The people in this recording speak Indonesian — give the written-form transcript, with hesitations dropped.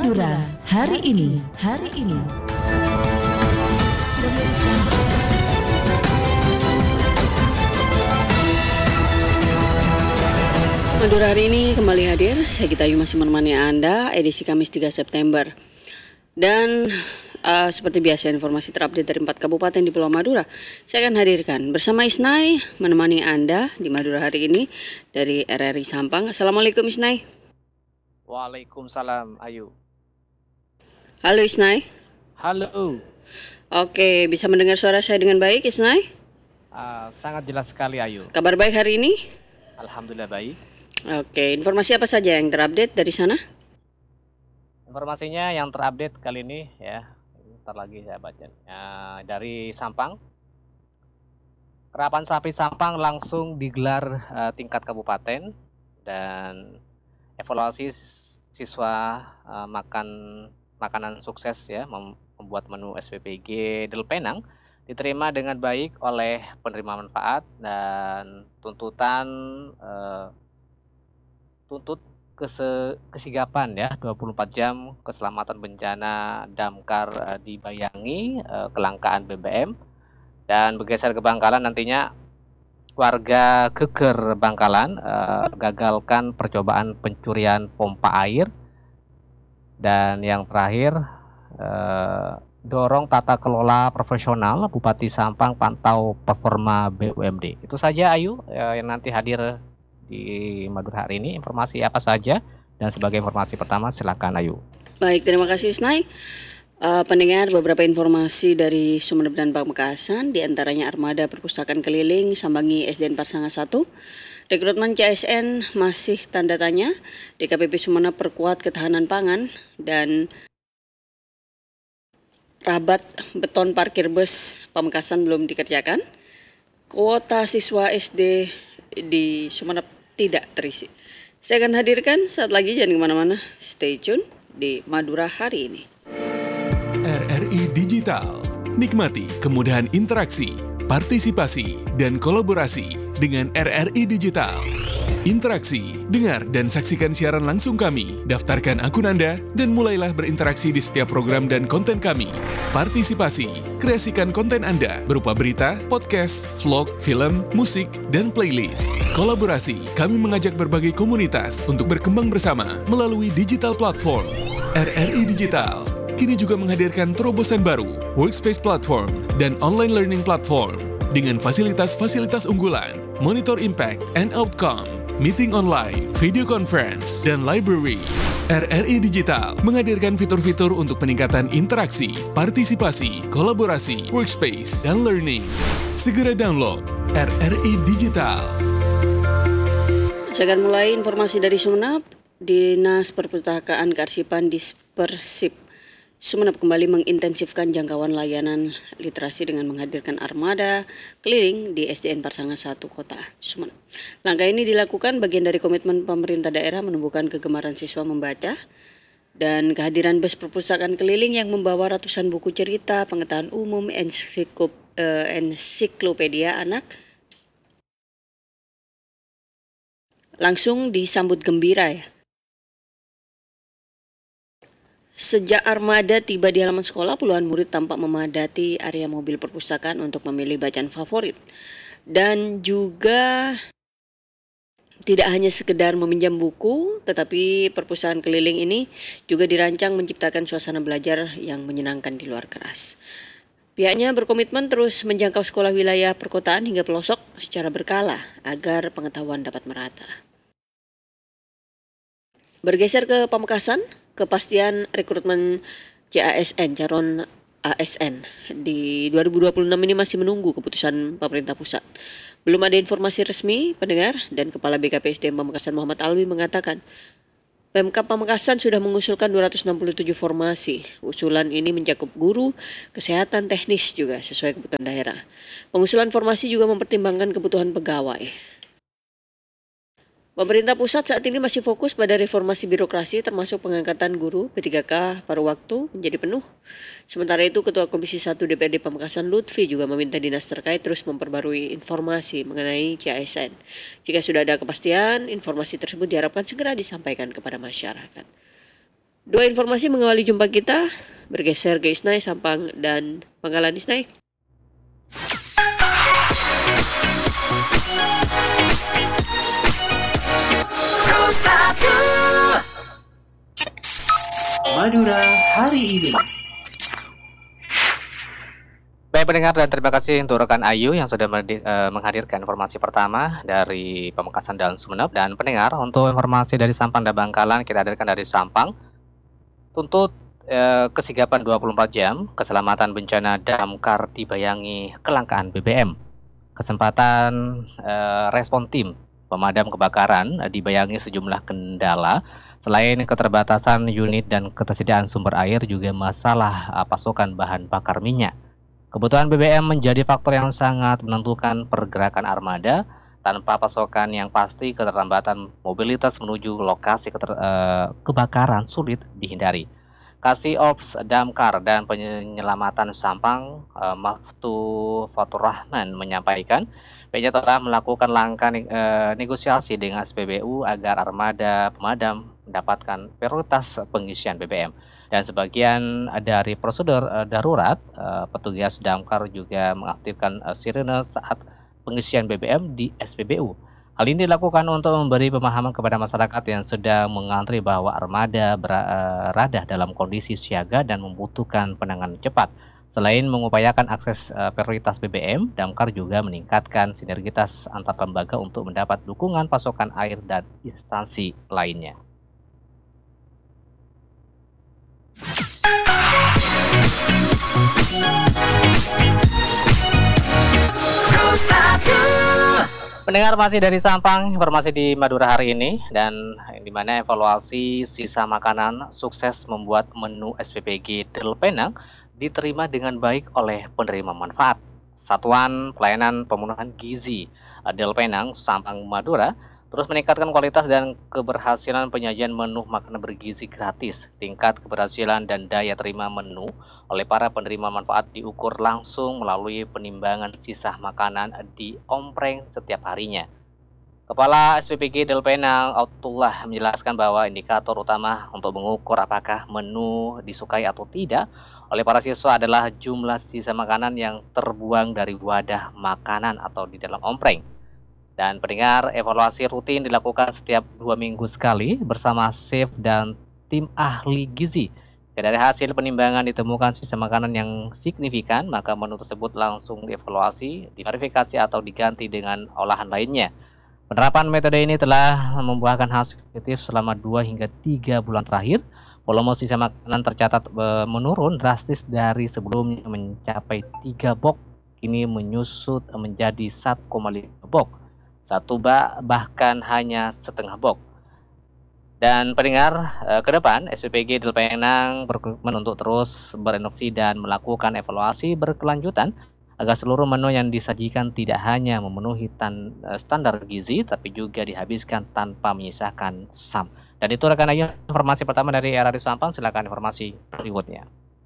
Madura hari ini. Madura hari ini kembali hadir. Saya Gita Ayu masih menemani Anda edisi Kamis 3 September. Dan seperti biasa informasi terupdate dari 4 kabupaten di Pulau Madura saya akan hadirkan bersama Isnai menemani Anda di Madura hari ini dari RRI Sampang. Assalamualaikum Isnai. Waalaikumsalam Ayu. Halo Isnai. Halo. Oke, bisa mendengar suara saya dengan baik Isnai? Sangat jelas sekali Ayu. Kabar baik hari ini? Alhamdulillah baik. Oke, informasi apa saja yang terupdate dari sana? Informasinya yang terupdate kali ini ya, ntar lagi saya baca. Dari Sampang, Kerapan Sapi Sampang langsung digelar tingkat kabupaten dan evaluasi siswa makanan sukses ya, membuat menu SPPG Del Penang diterima dengan baik oleh penerima manfaat dan tuntut kesigapan ya 24 jam keselamatan bencana damkar dibayangi kelangkaan BBM. Dan bergeser ke Bangkalan, nantinya warga Keker Bangkalan gagalkan percobaan pencurian pompa air. Dan yang terakhir, dorong tata kelola profesional, Bupati Sampang pantau performa BUMD. Itu saja Ayu yang nanti hadir di Madura hari ini. Informasi apa saja? Dan sebagai informasi pertama silakan Ayu. Baik, terima kasih Isnai. Pendengar, beberapa informasi dari Sumeneb dan Pamekasan, diantaranya armada perpustakaan keliling sambangi SDN Parsanga 1, rekrutmen CSN masih tanda tanya, DKPP Sumeneb perkuat ketahanan pangan, dan rabat beton parkir bus Pamekasan belum dikerjakan, kuota siswa SD di Sumeneb tidak terisi. Saya akan hadirkan saat lagi, jangan kemana-mana, stay tune di Madura hari ini. RRI Digital. Nikmati kemudahan interaksi, partisipasi, dan kolaborasi dengan RRI Digital. Interaksi, dengar dan saksikan siaran langsung kami, daftarkan akun Anda, dan mulailah berinteraksi di setiap program dan konten kami. Partisipasi, kreasikan konten Anda berupa berita, podcast, vlog, film, musik, dan playlist. Kolaborasi, kami mengajak berbagai komunitas untuk berkembang bersama melalui digital platform. RRI Digital kini juga menghadirkan terobosan baru, workspace platform, dan online learning platform dengan fasilitas-fasilitas unggulan, monitor impact and outcome, meeting online, video conference, dan library. RRI Digital menghadirkan fitur-fitur untuk peningkatan interaksi, partisipasi, kolaborasi, workspace, dan learning. Segera download RRI Digital. Saya akan mulai informasi dari Sumeneb. Dinas Perpustakaan Kearsipan Dispersip Sumeneb kembali mengintensifkan jangkauan layanan literasi dengan menghadirkan armada keliling di SDN Parsanga 1 Kota Sumeneb. Langkah ini dilakukan bagian dari komitmen pemerintah daerah menumbuhkan kegemaran siswa membaca dan kehadiran bus perpustakaan keliling yang membawa ratusan buku cerita, pengetahuan umum, ensiklopedia anak langsung disambut gembira ya. Sejak armada tiba di halaman sekolah, puluhan murid tampak memadati area mobil perpustakaan untuk memilih bacaan favorit. Dan juga tidak hanya sekedar meminjam buku, tetapi perpustakaan keliling ini juga dirancang menciptakan suasana belajar yang menyenangkan di luar kelas. Pihaknya berkomitmen terus menjangkau sekolah wilayah perkotaan hingga pelosok secara berkala agar pengetahuan dapat merata. Bergeser ke Pamekasan, kepastian rekrutmen CASN, calon ASN di 2026 ini masih menunggu keputusan pemerintah pusat. Belum ada informasi resmi, pendengar, dan Kepala BKPSDM Pamekasan Muhammad Alwi mengatakan Pemkab Pamekasan sudah mengusulkan 267 formasi. Usulan ini mencakup guru, kesehatan, teknis juga sesuai kebutuhan daerah. Pengusulan formasi juga mempertimbangkan kebutuhan pegawai. Pemerintah pusat saat ini masih fokus pada reformasi birokrasi termasuk pengangkatan guru P3K paruh waktu menjadi penuh. Sementara itu Ketua Komisi 1 DPRD Pamekasan Lutfi juga meminta dinas terkait terus memperbarui informasi mengenai CASN. Jika sudah ada kepastian, informasi tersebut diharapkan segera disampaikan kepada masyarakat. Dua informasi mengawali jumpa kita, bergeser ke Isnai, Sampang, dan Pangkalan Isnai. Madura hari ini. Baik pendengar, dan terima kasih untuk rekan Ayu yang sudah menghadirkan informasi pertama dari Pamekasan dan Sumeneb. Dan pendengar, untuk informasi dari Sampang dan Bangkalan kita hadirkan dari Sampang. Tuntut kesigapan 24 jam, keselamatan bencana damkar dibayangi kelangkaan BBM. Kesempatan respon tim pemadam kebakaran dibayangi sejumlah kendala. Selain keterbatasan unit dan ketersediaan sumber air, juga masalah pasokan bahan bakar minyak. Kebutuhan BBM menjadi faktor yang sangat menentukan pergerakan armada. Tanpa pasokan yang pasti, keterlambatan mobilitas menuju lokasi kebakaran sulit dihindari. Kasih Ops Damkar dan Penyelamatan Sampang, Maftu Fatur Rahman, menyampaikan pihaknya telah melakukan langkah negosiasi dengan SPBU agar armada pemadam mendapatkan prioritas pengisian BBM. Dan sebagian dari prosedur darurat, petugas damkar juga mengaktifkan sirene saat pengisian BBM di SPBU. Hal ini dilakukan untuk memberi pemahaman kepada masyarakat yang sedang mengantri bahwa armada berada dalam kondisi siaga dan membutuhkan penanganan cepat. Selain mengupayakan akses prioritas BBM, damkar juga meningkatkan sinergitas antar lembaga untuk mendapat dukungan pasokan air dan instansi lainnya. Pendengar, masih dari Sampang, informasi di Madura hari ini, dan di mana evaluasi sisa makanan sukses membuat menu SPPG Del Penang diterima dengan baik oleh penerima manfaat. Satuan Pelayanan Pemenuhan Gizi Del Penang, Sampang, Madura terus meningkatkan kualitas dan keberhasilan penyajian menu makanan bergizi gratis. Tingkat keberhasilan dan daya terima menu oleh para penerima manfaat diukur langsung melalui penimbangan sisa makanan di ompreng setiap harinya. Kepala SPPG Del Penang, Autullah, menjelaskan bahwa indikator utama untuk mengukur apakah menu disukai atau tidak oleh para siswa adalah jumlah sisa makanan yang terbuang dari wadah makanan atau di dalam ompreng. Dan pendengar, evaluasi rutin dilakukan setiap 2 minggu sekali bersama chef dan tim ahli gizi. Dari hasil penimbangan ditemukan sisa makanan yang signifikan, maka menu tersebut langsung dievaluasi, diverifikasi atau diganti dengan olahan lainnya. Penerapan metode ini telah membuahkan hasil positif selama 2 hingga 3 bulan terakhir. Volume sisa makanan tercatat menurun drastis dari sebelumnya mencapai 3 box, kini menyusut menjadi 1,5 box. 1 bak bahkan hanya setengah box. Dan pendengar, ke depan SPPG Del Penang berkomitmen untuk terus berinovasi dan melakukan evaluasi berkelanjutan agar seluruh menu yang disajikan tidak hanya memenuhi standar gizi tapi juga dihabiskan tanpa menyisakan SAM. Dan itu rekan Ayu, informasi pertama dari RRI Sampang. Silakan informasi berikutnya.